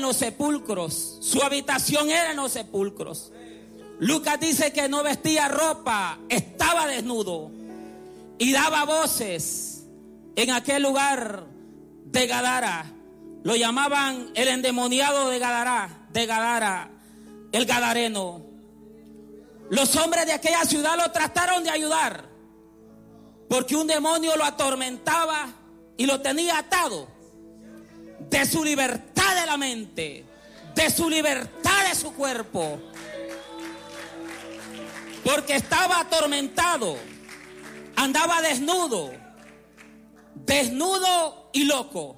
los sepulcros. Su habitación era en los sepulcros. Lucas dice que no vestía ropa, estaba desnudo y daba voces en aquel lugar de Gadara. Lo llamaban el endemoniado de Gadara, el gadareno. Los hombres de aquella ciudad lo trataron de ayudar, porque un demonio lo atormentaba y lo tenía atado de su libertad de la mente, de su libertad de su cuerpo, porque estaba atormentado, andaba desnudo y loco.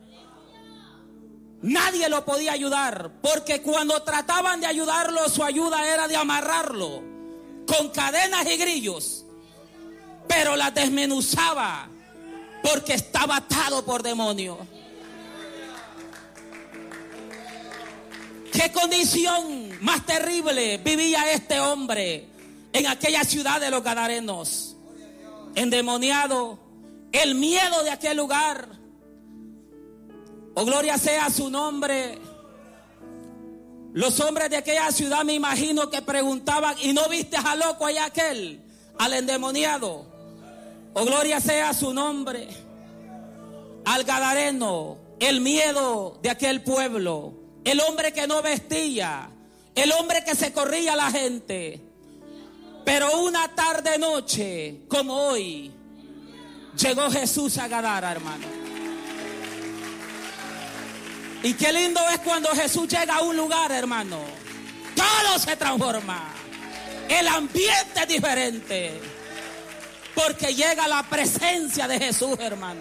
Nadie lo podía ayudar, porque cuando trataban de ayudarlo, su ayuda era de amarrarlo con cadenas y grillos, pero las desmenuzaba porque estaba atado por demonios. ¿Qué condición más terrible vivía este hombre en aquella ciudad de los Gadarenos? Endemoniado, el miedo de aquel lugar. Oh, gloria sea su nombre. Los hombres de aquella ciudad, me imagino que preguntaban: ¿y no viste al loco allá aquel, al endemoniado? Oh, gloria sea su nombre. Al gadareno, el miedo de aquel pueblo, el hombre que no vestía, el hombre que se corría a la gente. Pero una tarde noche como hoy llegó Jesús a Gadara, hermano. Y qué lindo es cuando Jesús llega a un lugar, hermano. Todo se transforma. El ambiente es diferente, porque llega la presencia de Jesús, hermano.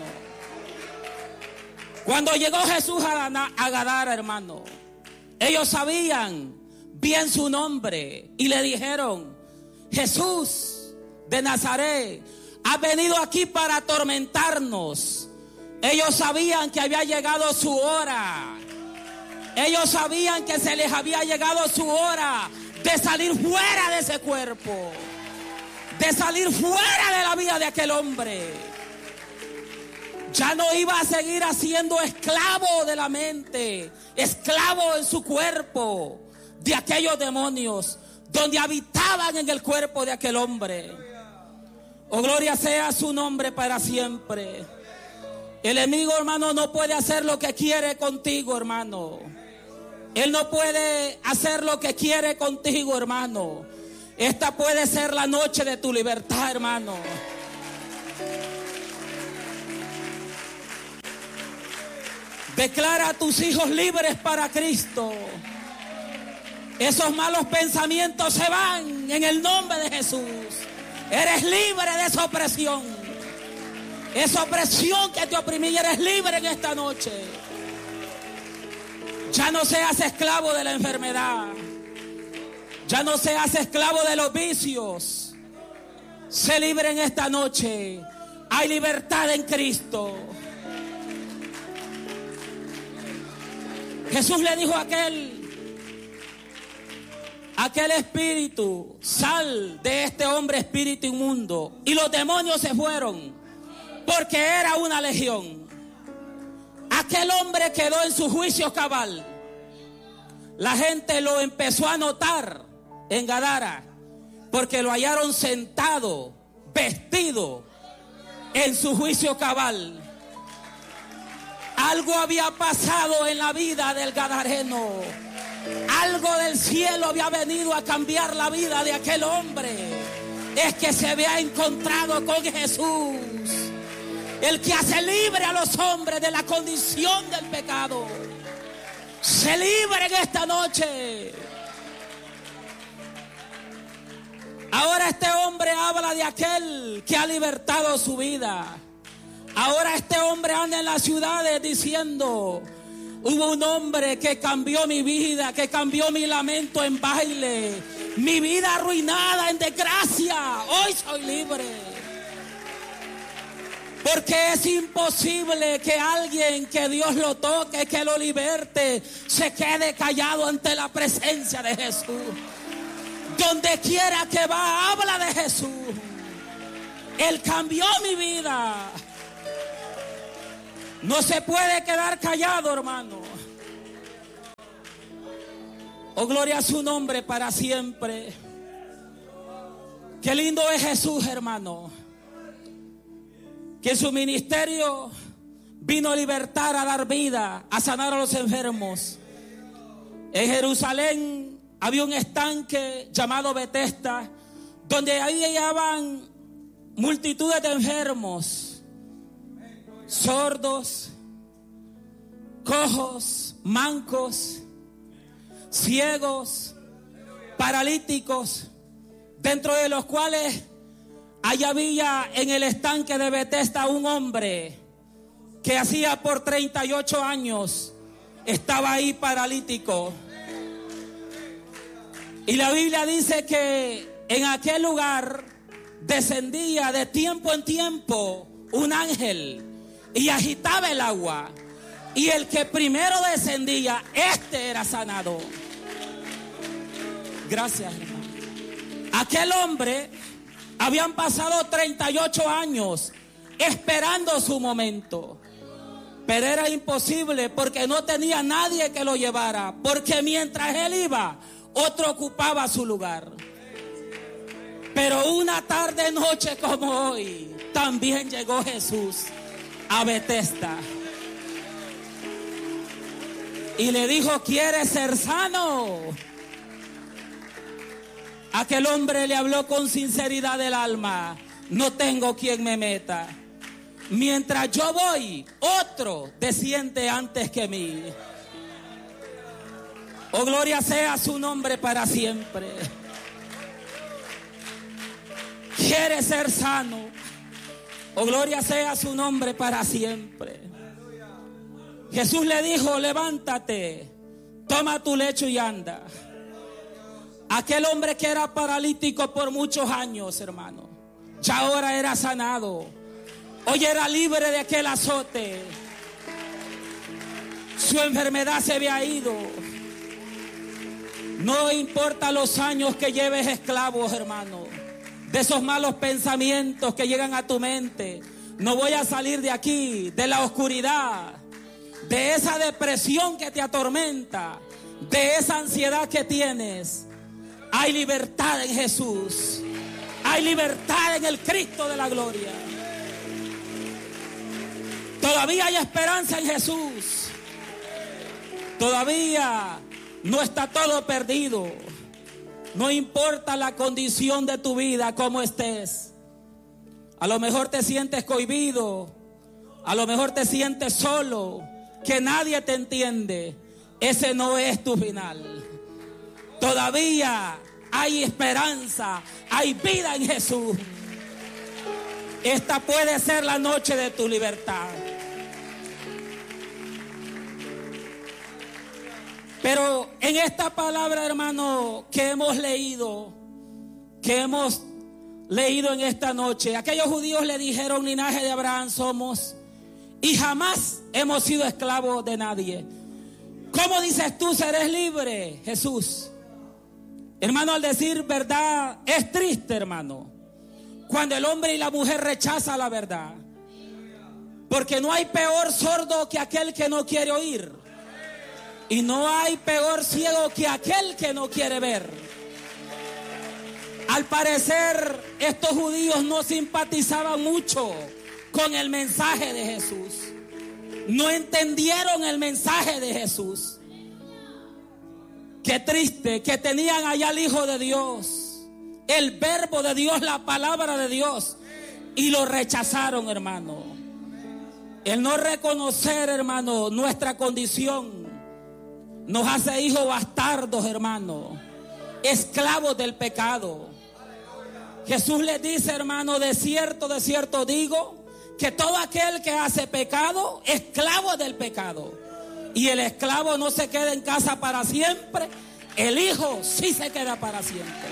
Cuando llegó Jesús a Gadara, hermano, ellos sabían bien su nombre y le dijeron: Jesús de Nazaret, has venido aquí para atormentarnos. Ellos sabían que había llegado su hora. Ellos sabían que se les había llegado su hora de salir fuera de ese cuerpo, de salir fuera de la vida de aquel hombre. Ya no iba a seguir siendo esclavo de la mente, esclavo en su cuerpo de aquellos demonios donde habitaban en el cuerpo de aquel hombre. Oh, gloria sea su nombre para siempre. El enemigo, hermano, no puede hacer lo que quiere contigo, hermano. Él no puede hacer lo que quiere contigo, hermano. Esta puede ser la noche de tu libertad, hermano. Declara a tus hijos libres para Cristo. Esos malos pensamientos se van en el nombre de Jesús. Eres libre de esa opresión. Esa opresión que te oprimía, eres libre en esta noche. Ya no seas esclavo de la enfermedad. Ya no seas esclavo de los vicios. Sé libre en esta noche. Hay libertad en Cristo. Jesús le dijo a aquel espíritu: sal de este hombre, espíritu inmundo. Y los demonios se fueron, porque era una legión. Aquel hombre quedó en su juicio cabal. La gente lo empezó a notar en Gadara, porque lo hallaron sentado, vestido, en su juicio cabal. Algo había pasado en la vida del gadareno. Algo del cielo había venido a cambiar la vida de aquel hombre. Es que se había encontrado con Jesús, el que hace libre a los hombres de la condición del pecado. Se libre en esta noche. Ahora este hombre habla de aquel que ha libertado su vida. Ahora este hombre anda en las ciudades diciendo: hubo un hombre que cambió mi vida, que cambió mi lamento en baile, mi vida arruinada en desgracia. Hoy soy libre. Porque es imposible que alguien que Dios lo toque, que lo liberte, se quede callado ante la presencia de Jesús. Donde quiera que va, habla de Jesús. Él cambió mi vida. No se puede quedar callado, hermano. Oh, gloria a su nombre para siempre. Qué lindo es Jesús, hermano. Que su ministerio vino a libertar, a dar vida, a sanar a los enfermos. En Jerusalén había un estanque llamado Betesda, donde ahí llegaban multitudes de enfermos, sordos, cojos, mancos, ciegos, paralíticos, dentro de los cuales allá había en el estanque de Betesda un hombre que hacía por 38 años estaba ahí paralítico. Y la Biblia dice que en aquel lugar descendía de tiempo en tiempo un ángel y agitaba el agua. Y el que primero descendía, este era sanado. Gracias, hermano. Aquel hombre habían pasado 38 años esperando su momento. Pero era imposible porque no tenía nadie que lo llevara. Porque mientras él iba, otro ocupaba su lugar. Pero una tarde noche como hoy, también llegó Jesús a Betesda. Y le dijo, ¿quieres ser sano? Aquel hombre le habló con sinceridad del alma. No tengo quien me meta. Mientras yo voy, otro desciende antes que mí. Oh, gloria sea su nombre para siempre. ¿Quieres ser sano? Oh, gloria sea su nombre para siempre. Jesús le dijo, levántate, toma tu lecho y anda. Aquel hombre que era paralítico por muchos años, hermano, ya ahora era sanado. Hoy era libre de aquel azote. Su enfermedad se había ido. No importa los años que lleves esclavos, hermano, de esos malos pensamientos que llegan a tu mente. No voy a salir de aquí, de la oscuridad, de esa depresión que te atormenta, de esa ansiedad que tienes. Hay libertad en Jesús. Hay libertad en el Cristo de la gloria. Todavía hay esperanza en Jesús. Todavía no está todo perdido. No importa la condición de tu vida, cómo estés. A lo mejor te sientes cohibido. A lo mejor te sientes solo, que nadie te entiende. Ese no es tu final. Todavía hay esperanza, hay vida en Jesús. Esta puede ser la noche de tu libertad. Pero en esta palabra, hermano, que hemos leído en esta noche, aquellos judíos le dijeron, linaje de Abraham somos y jamás hemos sido esclavos de nadie. ¿Cómo dices tú serás libre, Jesús? Hermano, al decir verdad, es triste, hermano, cuando el hombre y la mujer rechazan la verdad. Porque no hay peor sordo que aquel que no quiere oír. Y no hay peor ciego que aquel que no quiere ver. Al parecer, estos judíos no simpatizaban mucho con el mensaje de Jesús. No entendieron el mensaje de Jesús. Qué triste que tenían allá al Hijo de Dios, el verbo de Dios, la palabra de Dios, y lo rechazaron, hermano. El no reconocer, hermano, nuestra condición nos hace hijos bastardos, hermano, esclavos del pecado. Jesús les dice, hermano, de cierto digo, que todo aquel que hace pecado, esclavo del pecado. Y el esclavo no se queda en casa para siempre, el hijo sí se queda para siempre.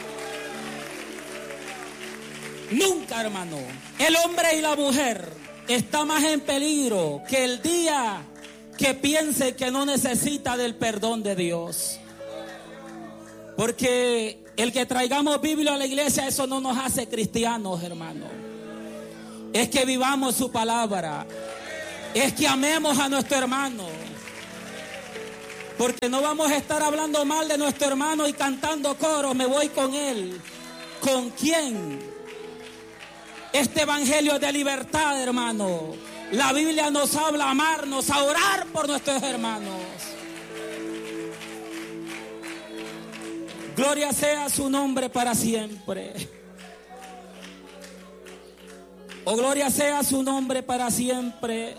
Nunca, hermano, el hombre y la mujer está más en peligro que el día que piense que no necesita del perdón de Dios. Porque el que traigamos Biblia a la iglesia, eso no nos hace cristianos, hermano. Es que vivamos su palabra. Es que amemos a nuestro hermano. Porque no vamos a estar hablando mal de nuestro hermano y cantando coros, me voy con él. ¿Con quién? Este evangelio es de libertad, hermano. La Biblia nos habla a amarnos, a orar por nuestros hermanos. Gloria sea su nombre para siempre. Oh, gloria sea su nombre para siempre.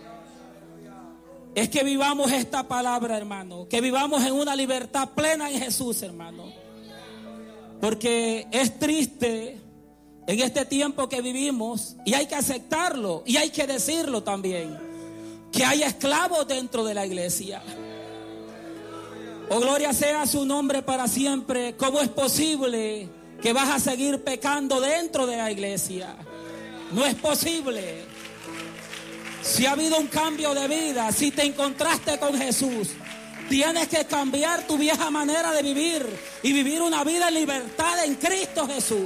Es que vivamos esta palabra, hermano. Que vivamos en una libertad plena en Jesús, hermano. Porque es triste en este tiempo que vivimos, y hay que aceptarlo, y hay que decirlo también, que hay esclavos dentro de la iglesia. Oh, gloria sea su nombre para siempre. ¿Cómo es posible que vas a seguir pecando dentro de la iglesia? No es posible. Si ha habido un cambio de vida, si te encontraste con Jesús, tienes que cambiar tu vieja manera de vivir y vivir una vida en libertad en Cristo Jesús.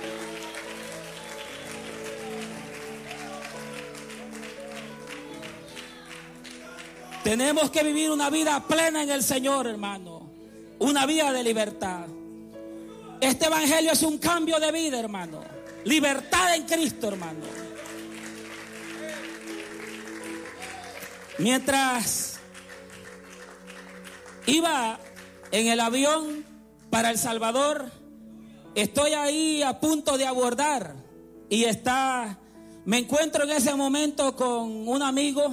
Tenemos que vivir una vida plena en el Señor, hermano. Una vida de libertad. Este evangelio es un cambio de vida, hermano. Libertad en Cristo, hermano. Mientras iba en el avión para El Salvador, estoy ahí a punto de abordar y me encuentro en ese momento con un amigo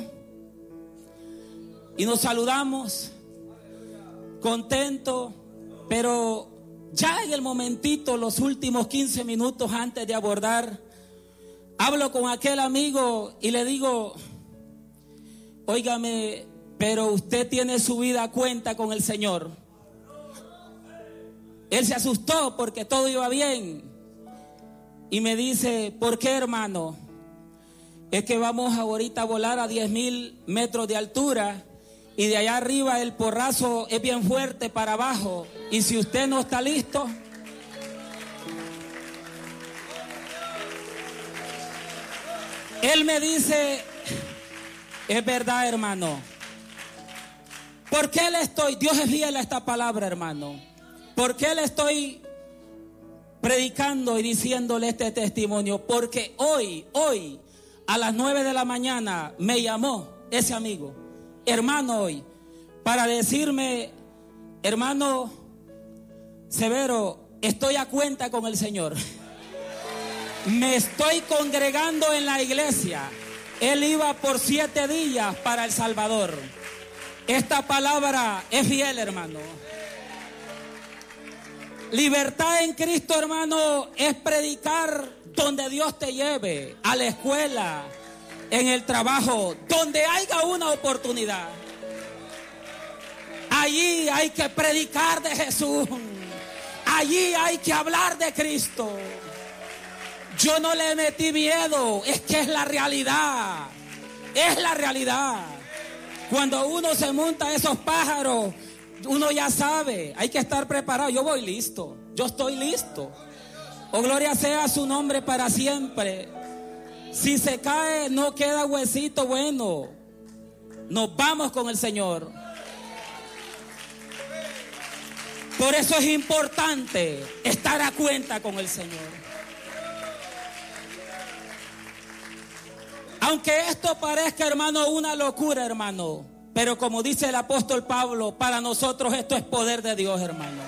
y nos saludamos, contento, pero ya en el momentito, los últimos 15 minutos antes de abordar, hablo con aquel amigo y le digo: óigame, pero usted tiene su vida a cuenta con el Señor. Él se asustó porque todo iba bien y me dice: ¿por qué, hermano? Es que vamos ahorita a volar a 10,000 metros de altura y de allá arriba el porrazo es bien fuerte para abajo, y si usted no está listo, él me dice: es verdad, hermano. ¿Por qué Dios es fiel a esta palabra, hermano? ¿Por qué le estoy predicando y diciéndole este testimonio? Porque hoy, a las 9 de la mañana, me llamó ese amigo, hermano, hoy, para decirme: hermano Severo, estoy a cuenta con el Señor. Me estoy congregando en la iglesia. Él iba por 7 días para El Salvador. Esta palabra es fiel, hermano. Libertad en Cristo, hermano, es predicar donde Dios te lleve, a la escuela, en el trabajo, donde haya una oportunidad. Allí hay que predicar de Jesús. Allí hay que hablar de Cristo. Yo no le metí miedo, es que es la realidad. Es la realidad. Cuando uno se monta esos pájaros, uno ya sabe, hay que estar preparado. Yo voy listo, yo estoy listo. Oh, gloria sea su nombre para siempre. Si se cae, no queda huesito bueno. Nos vamos con el Señor. Por eso es importante estar a cuenta con el Señor. Aunque esto parezca, hermano, una locura, hermano, pero como dice el apóstol Pablo, para nosotros esto es poder de Dios, hermano.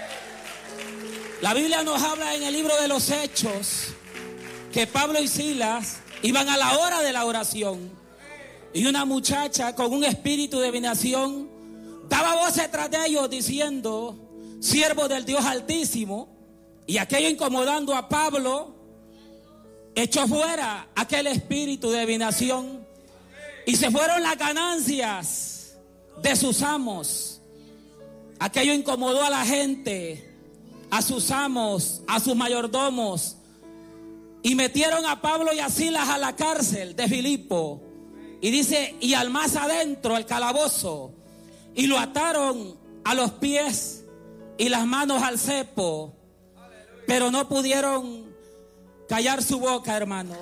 La Biblia nos habla en el libro de los Hechos que Pablo y Silas iban a la hora de la oración y una muchacha con un espíritu de adivinación daba voces tras de ellos diciendo: siervo del Dios Altísimo. Y aquello incomodando a Pablo, echó fuera aquel espíritu de adivinación y se fueron las ganancias de sus amos. Aquello incomodó a la gente, a sus amos, a sus mayordomos, y metieron a Pablo y a Silas a la cárcel de Filipo. Y dice, y al más adentro, al calabozo, y lo ataron a los pies y las manos al cepo, pero no pudieron callar su boca, hermano.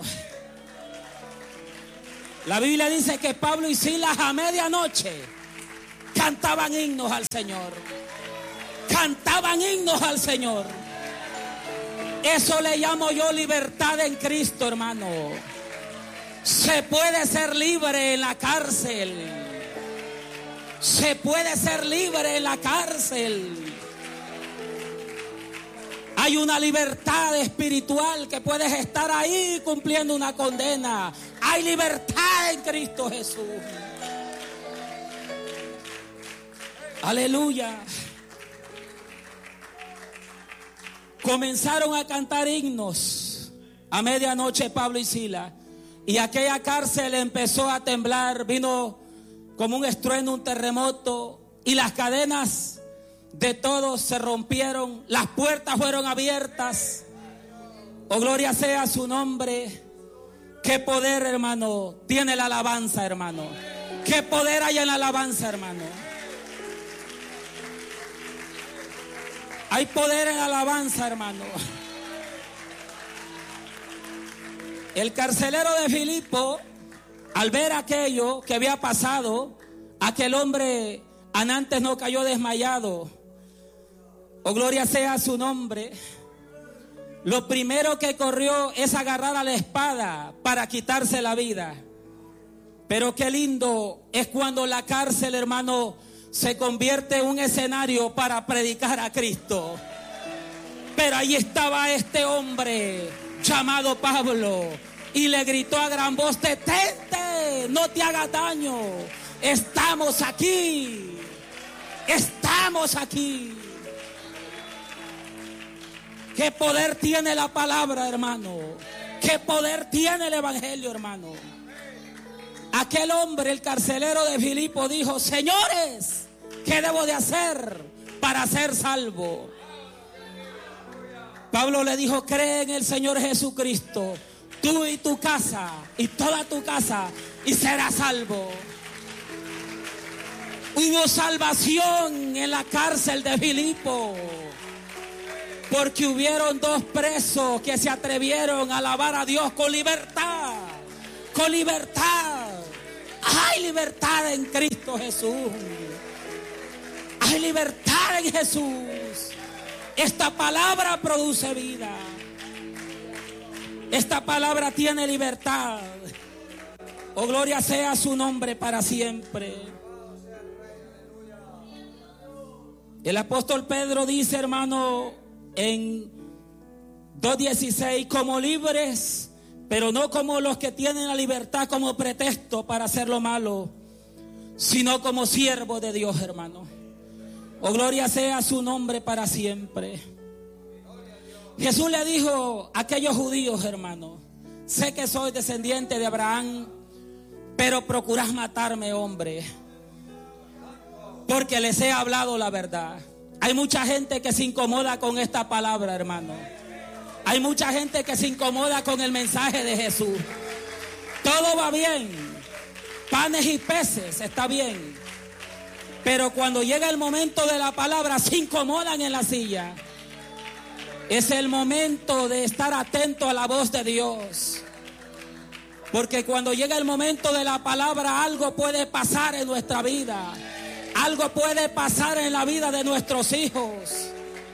La Biblia dice que Pablo y Silas a medianoche cantaban himnos al Señor. Cantaban himnos al Señor. Eso le llamo yo libertad en Cristo, hermano. Se puede ser libre en la cárcel. Se puede ser libre en la cárcel. Hay una libertad espiritual que puedes estar ahí cumpliendo una condena. Hay libertad en Cristo Jesús. Aleluya. Comenzaron a cantar himnos a medianoche Pablo y Silas, y aquella cárcel empezó a temblar. Vino como un estruendo, un terremoto, y las cadenas de todos se rompieron, las puertas fueron abiertas. Oh, gloria sea su nombre. Qué poder, hermano, tiene la alabanza, hermano. Qué poder hay en la alabanza, hermano. Hay poder en la alabanza, hermano. El carcelero de Filipo, al ver aquello que había pasado, aquel hombre antes no cayó desmayado. Oh, gloria sea su nombre. Lo primero que corrió es agarrar a la espada para quitarse la vida. Pero qué lindo es cuando la cárcel, hermano, se convierte en un escenario para predicar a Cristo. Pero ahí estaba este hombre llamado Pablo, y le gritó a gran voz: detente, no te hagas daño. Estamos aquí. Estamos aquí. Qué poder tiene la palabra, hermano. Qué poder tiene el evangelio, hermano. Aquel hombre, el carcelero de Filipo, dijo: señores, ¿qué debo de hacer para ser salvo? Pablo le dijo: cree en el Señor Jesucristo, tú y tu casa, y toda tu casa, y serás salvo. Hubo salvación en la cárcel de Filipo, porque hubieron dos presos que se atrevieron a alabar a Dios con libertad. Con libertad. Hay libertad en Cristo Jesús. Hay libertad en Jesús. Esta palabra produce vida. Esta palabra tiene libertad. Oh, gloria sea su nombre para siempre. El apóstol Pedro dice, hermano, en 2:16, como libres, pero no como los que tienen la libertad como pretexto para hacer lo malo, sino como siervos de Dios, hermano. Oh, gloria sea su nombre para siempre. Jesús le dijo a aquellos judíos, hermano: sé que soy descendiente de Abraham, pero procurás matarme, hombre, porque les he hablado la verdad. Hay mucha gente que se incomoda con esta palabra, hermano. Hay mucha gente que se incomoda con el mensaje de Jesús. Todo va bien, panes y peces, está bien, pero cuando llega el momento de la palabra se incomodan en la silla. Es el momento de estar atento a la voz de Dios, porque cuando llega el momento de la palabra, algo puede pasar en nuestra vida. Algo puede pasar en la vida de nuestros hijos.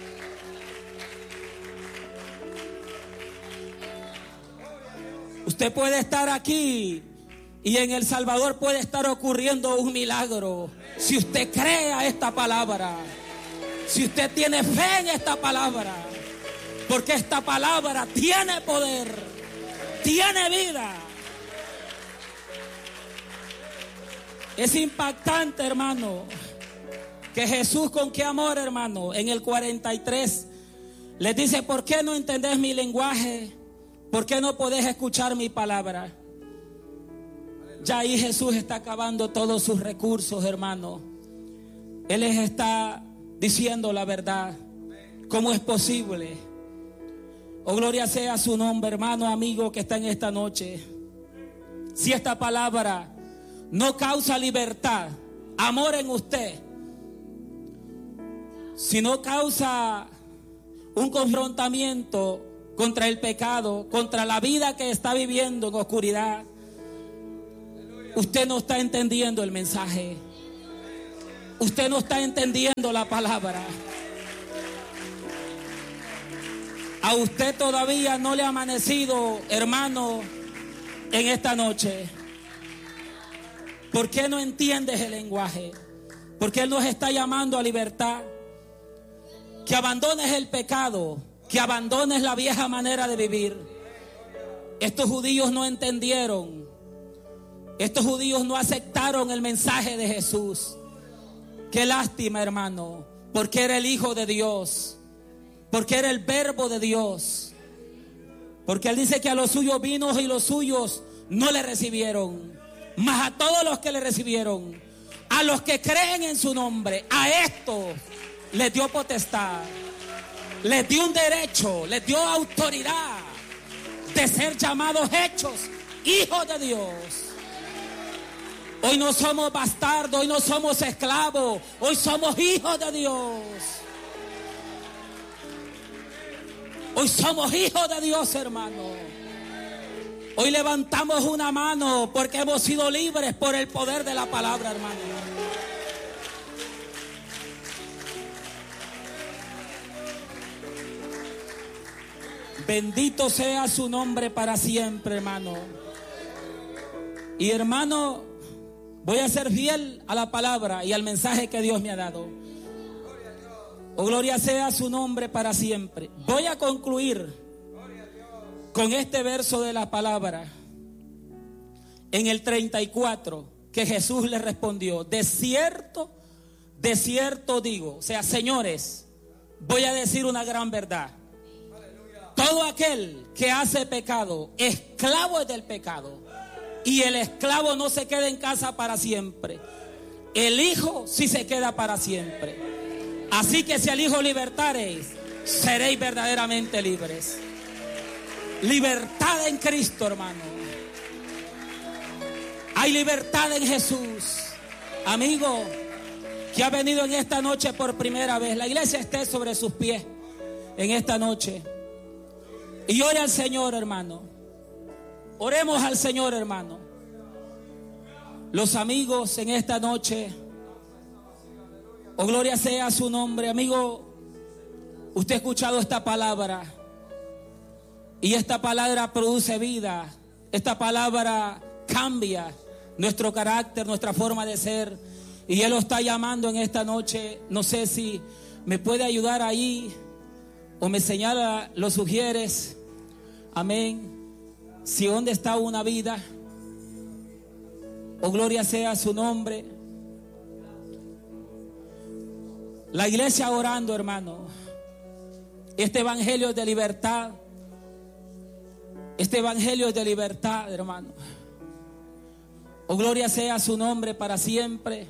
Usted puede estar aquí y en El Salvador puede estar ocurriendo un milagro. Si usted cree a esta palabra, si usted tiene fe en esta palabra, porque esta palabra tiene poder, tiene vida. Es impactante, hermano, que Jesús, con qué amor, hermano, en el 43 les dice: ¿por qué no entendés mi lenguaje? ¿Por qué no podés escuchar mi palabra? Ya ahí Jesús está acabando todos sus recursos, hermano. Él les está diciendo la verdad. ¿Cómo es posible? Oh, gloria sea su nombre, hermano, amigo que está en esta noche. Si esta palabra no causa libertad, amor en usted, sino causa un confrontamiento contra el pecado, contra la vida que está viviendo en oscuridad, usted no está entendiendo el mensaje. Usted no está entendiendo la palabra. A usted todavía no le ha amanecido, hermano, en esta noche. ¿Por qué no entiendes el lenguaje? Porque Él nos está llamando a libertad. Que abandones el pecado, que abandones la vieja manera de vivir. Estos judíos no entendieron. Estos judíos no aceptaron el mensaje de Jesús. Qué lástima, hermano, porque era el Hijo de Dios, porque era el Verbo de Dios. Porque Él dice que a los suyos vino y los suyos no le recibieron. Mas a todos los que le recibieron, a los que creen en su nombre, a estos les dio potestad, les dio un derecho, les dio autoridad de ser llamados hechos hijos de Dios. Hoy no somos bastardos, hoy no somos esclavos, hoy somos hijos de Dios. Hoy somos hijos de Dios, hermano. Hoy levantamos una mano porque hemos sido libres por el poder de la palabra, hermano. Bendito sea su nombre para siempre, hermano. Y hermano, voy a ser fiel a la palabra y al mensaje que Dios me ha dado. Oh, gloria sea su nombre para siempre. Voy a concluir con este verso de la palabra. En el 34, que Jesús le respondió: de cierto digo. O sea, señores, voy a decir una gran verdad. Todo aquel que hace pecado, esclavo es del pecado. Y el esclavo no se queda en casa para siempre. El Hijo sí se queda para siempre. Así que si al Hijo libertareis, seréis verdaderamente libres. Libertad en Cristo, hermano. Hay libertad en Jesús. Amigo que ha venido en esta noche por primera vez, la iglesia esté sobre sus pies en esta noche. Y ore al Señor, hermano. Oremos al Señor, hermano. Los amigos en esta noche, oh, gloria sea su nombre. Amigo, usted ha escuchado esta palabra. Y esta palabra produce vida. Esta palabra cambia nuestro carácter, nuestra forma de ser. Y Él lo está llamando en esta noche. No sé si me puede ayudar ahí o me señala, lo sugieres. Amén. Si dónde está una vida, oh, gloria sea su nombre. La iglesia orando, hermano. Este evangelio es de libertad. Este evangelio es de libertad, hermano. Oh, gloria sea su nombre para siempre.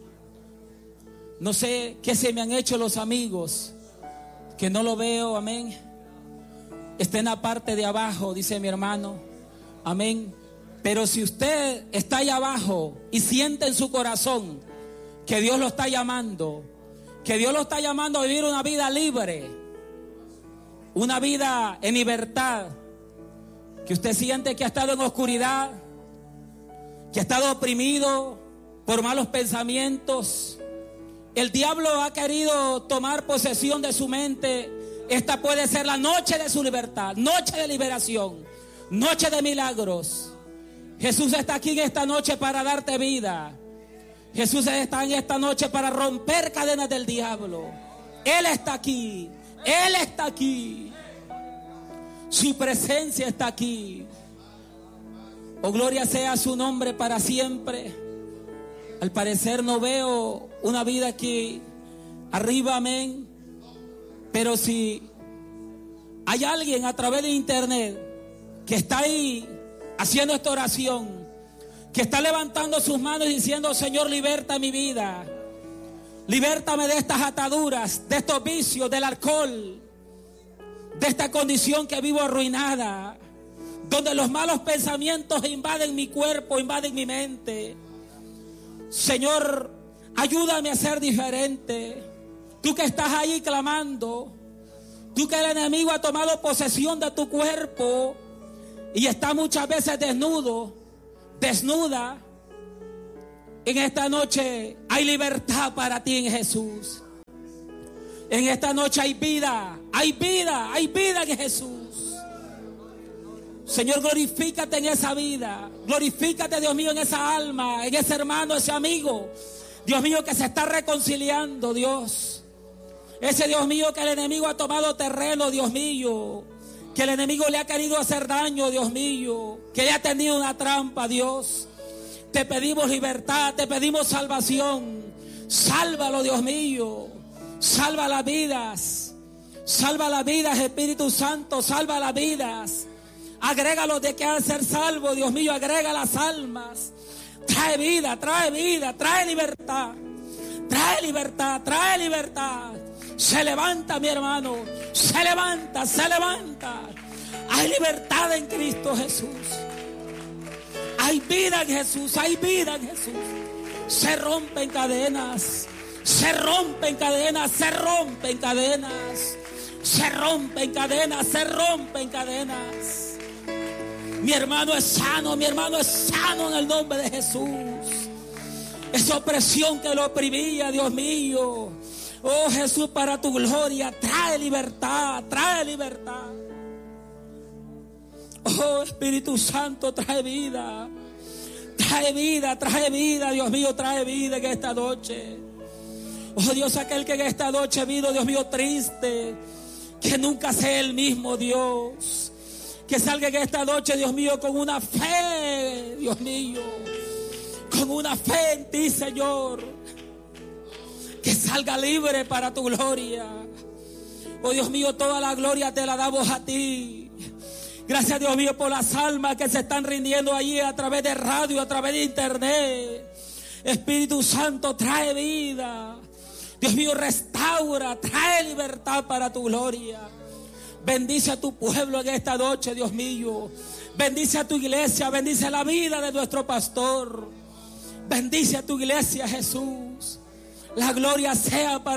No sé qué se me han hecho los amigos, que no lo veo, amén. Está en la parte de abajo, dice mi hermano, amén. Pero si usted está ahí abajo y siente en su corazón que Dios lo está llamando, que Dios lo está llamando a vivir una vida libre, una vida en libertad, que usted siente que ha estado en oscuridad, que ha estado oprimido por malos pensamientos, el diablo ha querido tomar posesión de su mente. Esta puede ser la noche de su libertad, noche de liberación, noche de milagros. Jesús está aquí en esta noche para darte vida. Jesús está en esta noche para romper cadenas del diablo. Él está aquí, Él está aquí. Su presencia está aquí. Oh, gloria sea su nombre para siempre. Al parecer no veo una vida aquí arriba, amén. Pero si hay alguien a través de internet que está ahí haciendo esta oración, que está levantando sus manos y diciendo: Señor, liberta mi vida, libértame de estas ataduras, de estos vicios, del alcohol, de esta condición que vivo arruinada, donde los malos pensamientos invaden mi cuerpo, invaden mi mente. Señor, ayúdame a ser diferente. Tú que estás ahí clamando, tú que el enemigo ha tomado posesión de tu cuerpo y está muchas veces desnudo, desnuda. En esta noche Hay libertad para ti en Jesús. En esta noche hay vida, hay vida, hay vida en Jesús. Señor, glorifícate en esa vida. Glorifícate, Dios mío, en esa alma, en ese hermano, ese amigo. Dios mío, que se está reconciliando, Dios. Ese Dios mío que el enemigo ha tomado terreno, Dios mío. Que el enemigo le ha querido hacer daño, Dios mío. Que le ha tenido una trampa, Dios. Te pedimos libertad, te pedimos salvación. Sálvalo, Dios mío. Salva las vidas. Salva las vidas, Espíritu Santo. Salva las vidas. Agrégalos de que han de ser salvos, Dios mío. Agrega las almas. Trae vida, trae vida, trae libertad. Trae libertad, trae libertad. Se levanta, mi hermano. Se levanta, se levanta. Hay libertad en Cristo Jesús. Hay vida en Jesús, hay vida en Jesús. Se rompen cadenas. Se rompen cadenas, se rompen cadenas. Se rompen cadenas, se rompen cadenas. Mi hermano es sano, mi hermano es sano en el nombre de Jesús. Esa opresión que lo oprimía, Dios mío. Oh Jesús, para tu gloria, trae libertad, trae libertad. Oh Espíritu Santo, trae vida. Trae vida, Dios mío, trae vida en esta noche. Oh Dios, aquel que en esta noche vino, Dios mío, triste, que nunca sea el mismo, Dios. Que salga en esta noche, Dios mío, con una fe, Dios mío, con una fe en ti, Señor. Que salga libre para tu gloria. Oh Dios mío, toda la gloria te la damos a ti. Gracias, Dios mío, por las almas que se están rindiendo allí a través de radio, a través de internet. Espíritu Santo, trae vida. Dios mío, restaura, trae libertad para tu gloria. Bendice a tu pueblo en esta noche, Dios mío. Bendice a tu iglesia, bendice la vida de nuestro pastor. Bendice a tu iglesia, Jesús. La gloria sea para